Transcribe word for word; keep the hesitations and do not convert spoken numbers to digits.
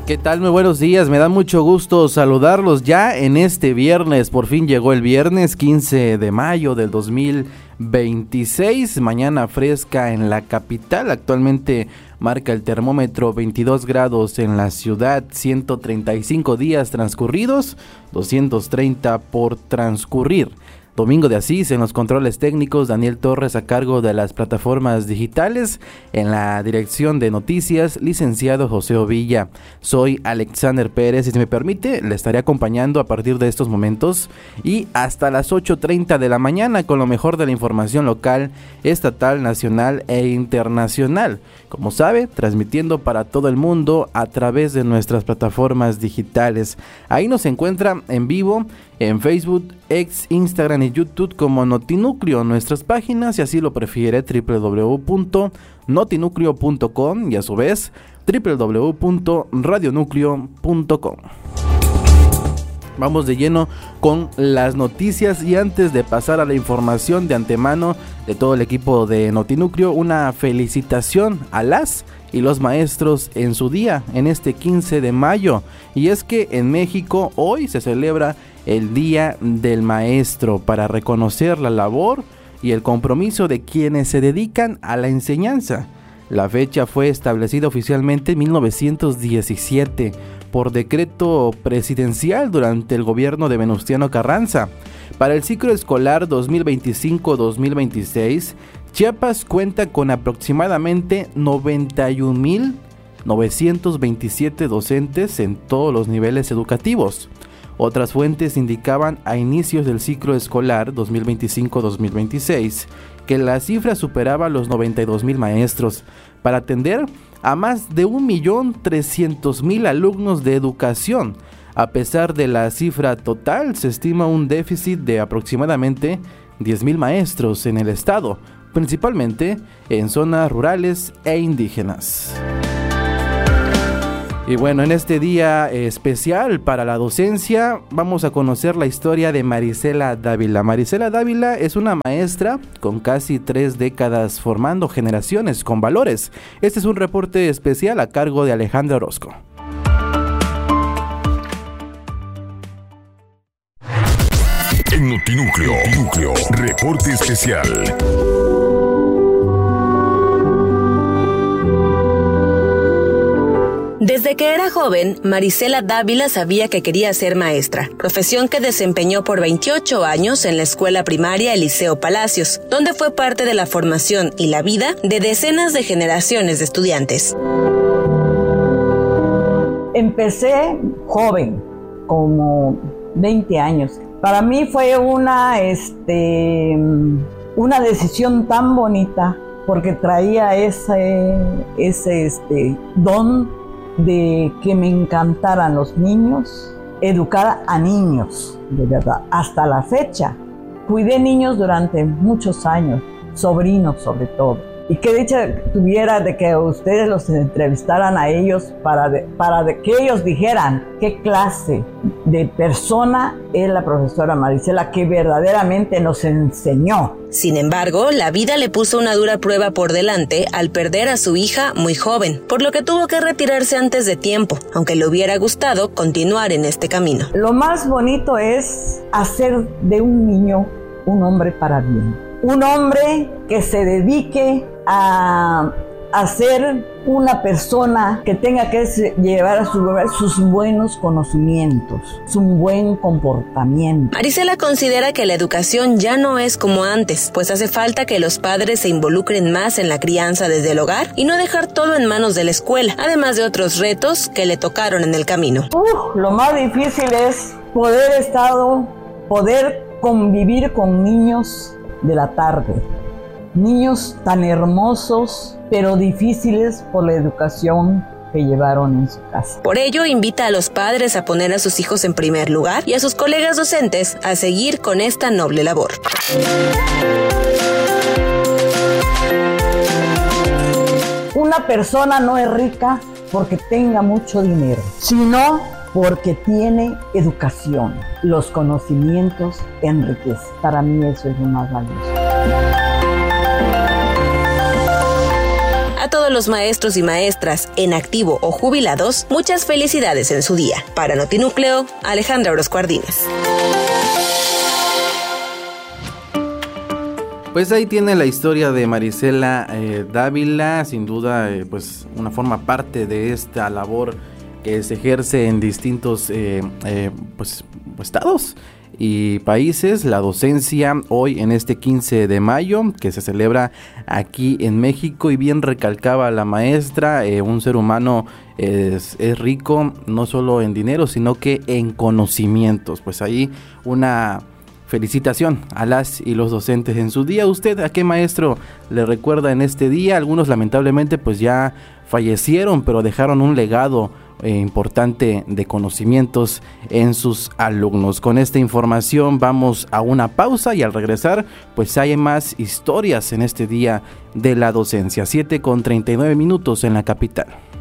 ¿Qué tal? Muy buenos días, me da mucho gusto saludarlos ya en este viernes. Por fin llegó el viernes quince de mayo del dos mil veintiséis, mañana fresca en la capital. Actualmente marca el termómetro veintidós grados en la ciudad, ciento treinta y cinco días transcurridos, doscientos treinta por transcurrir. Domingo de Asís en los controles técnicos, Daniel Torres a cargo de las plataformas digitales, en la dirección de noticias, licenciado José Ovilla. Soy Alexander Pérez y si me permite, le estaré acompañando a partir de estos momentos y hasta las ocho treinta de la mañana con lo mejor de la información local, estatal, nacional e internacional. Como sabe, transmitiendo para todo el mundo a través de nuestras plataformas digitales. Ahí nos encuentra en vivo en Facebook, X, Instagram y YouTube como Notinúcleo, nuestras páginas, si así lo prefiere, doble u doble u doble u punto notinúcleo punto com y a su vez doble u doble u doble u punto radionúcleo punto com. Vamos de lleno con las noticias y antes de pasar a la información de antemano de todo el equipo de Notinúcleo, una felicitación a las y los maestros en su día, en este quince de mayo. Y es que en México hoy se celebra el Día del Maestro para reconocer la labor y el compromiso de quienes se dedican a la enseñanza. La fecha fue establecida oficialmente en mil novecientos diecisiete por decreto presidencial durante el gobierno de Venustiano Carranza. Para el ciclo escolar dos mil veinticinco dos mil veintiséis, Chiapas cuenta con aproximadamente noventa y un mil novecientos veintisiete docentes en todos los niveles educativos. Otras fuentes indicaban a inicios del ciclo escolar dos mil veinticinco dos mil veintiséis que la cifra superaba los noventa y dos mil maestros para atender a más de un millón trescientos mil alumnos de educación. A pesar de la cifra total, se estima un déficit de aproximadamente diez mil maestros en el estado, principalmente en zonas rurales e indígenas. Y bueno, en este día especial para la docencia vamos a conocer la historia de Marisela Dávila. Marisela Dávila es una maestra con casi tres décadas formando generaciones con valores. Este es un reporte especial a cargo de Alejandra Orozco. En Notinúcleo, Notinúcleo, reporte especial. Desde que era joven, Marisela Dávila sabía que quería ser maestra, profesión que desempeñó por veintiocho años en la escuela primaria Eliseo Palacios, donde fue parte de la formación y la vida de decenas de generaciones de estudiantes. Empecé joven, como veinte años. Para mí fue una, este, una decisión tan bonita porque traía ese, ese este, don de que me encantaran los niños, educar a niños, de verdad. Hasta la fecha, cuidé niños durante muchos años, sobrinos sobre todo. Y qué dicha tuviera de que ustedes los entrevistaran a ellos para, de, para de que ellos dijeran qué clase de persona es la profesora Marisela, que verdaderamente nos enseñó. Sin embargo, la vida le puso una dura prueba por delante al perder a su hija muy joven, por lo que tuvo que retirarse antes de tiempo, aunque le hubiera gustado continuar en este camino. Lo más bonito es hacer de un niño un hombre para bien. Un hombre que se dedique a, a ser una persona que tenga que llevar a su hogar sus buenos conocimientos, su buen comportamiento. Marisela considera que la educación ya no es como antes, pues hace falta que los padres se involucren más en la crianza desde el hogar y no dejar todo en manos de la escuela, además de otros retos que le tocaron en el camino. Uh, lo más difícil es poder estado, poder convivir con niños de la tarde, niños tan hermosos pero difíciles por la educación que llevaron en su casa. Por ello, invita a los padres a poner a sus hijos en primer lugar y a sus colegas docentes a seguir con esta noble labor. Una persona no es rica porque tenga mucho dinero, sino porque tiene educación. Los conocimientos enriquecen. Para mí eso es lo más valioso. A todos todos los maestros y maestras en activo o jubilados muchas felicidades en su día. Para Notinúcleo, Alejandra Orozco Ardínez. Pues ahí tiene la historia de Marisela eh, Dávila, sin duda eh, pues una forma parte de esta labor que se ejerce en distintos eh, eh, pues, estados y países, la docencia hoy en este quince de mayo que se celebra aquí en México. Y bien recalcaba la maestra, eh, un ser humano es, es rico no solo en dinero sino que en conocimientos. Pues ahí una felicitación a las y los docentes en su día. ¿Usted a qué maestro le recuerda en este día? Algunos lamentablemente pues ya fallecieron, pero dejaron un legado eh, importante de conocimientos en sus alumnos. Con esta información vamos a una pausa y al regresar pues hay más historias en este día de la docencia. siete con treinta y nueve minutos en la capital.